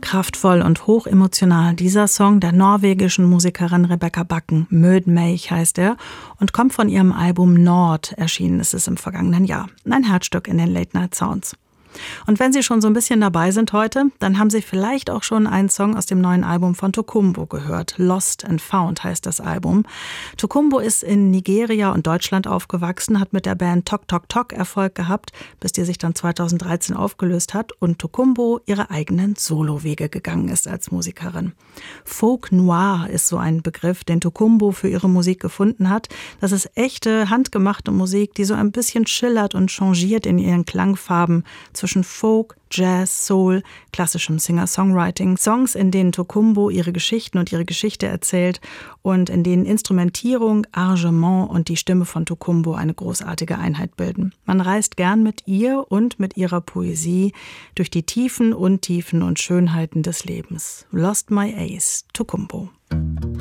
Kraftvoll und hochemotional dieser Song der norwegischen Musikerin Rebecca Bakken. Mød meg heißt er und kommt von ihrem Album Nord. Erschienen ist es im vergangenen Jahr. Ein Herzstück in den Late Night Sounds. Und wenn Sie schon so ein bisschen dabei sind heute, dann haben Sie vielleicht auch schon einen Song aus dem neuen Album von Tokumbo gehört. Lost and Found heißt das Album. Tokumbo ist in Nigeria und Deutschland aufgewachsen, hat mit der Band Tok Tok Tok Erfolg gehabt, bis die sich dann 2013 aufgelöst hat und Tokumbo ihre eigenen Solowege gegangen ist als Musikerin. Folk Noir ist so ein Begriff, den Tokumbo für ihre Musik gefunden hat. Das ist echte, handgemachte Musik, die so ein bisschen schillert und changiert in ihren Klangfarben zwischen Folk, Jazz, Soul, klassischem Singer-Songwriting, Songs, in denen Tokumbo ihre Geschichten und ihre Geschichte erzählt und in denen Instrumentierung, Arrangement und die Stimme von Tokumbo eine großartige Einheit bilden. Man reist gern mit ihr und mit ihrer Poesie durch die Tiefen, Untiefen und Schönheiten des Lebens. Lost My Ace, Tokumbo.